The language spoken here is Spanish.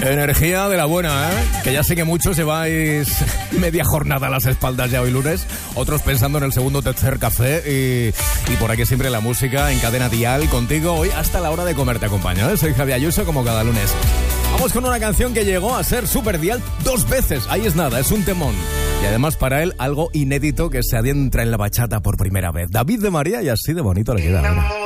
Energía de la buena, ¿eh? Que ya sé que muchos lleváis media jornada a las espaldas ya hoy lunes, otros pensando en el segundo o tercer café y por aquí siempre la música en Cadena Dial contigo hoy hasta la hora de comer te acompaño, ¿eh? Soy Javi Ayuso como cada lunes. Vamos con una canción que llegó a ser Super Dial 2 veces. Ahí es nada, es un temón. Y además para él algo inédito que se adentra en la bachata por primera vez. David de María y así de bonito le queda. Mira.